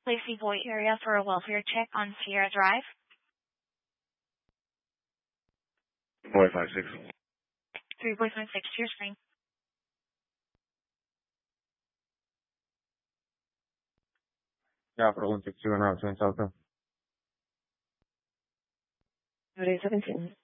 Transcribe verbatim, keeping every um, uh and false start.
Lazy Boy area for a welfare check on Sierra Drive. Boy five six. three Boy five six, your screen. Yeah, for one six two and route to South. Nine seventeen.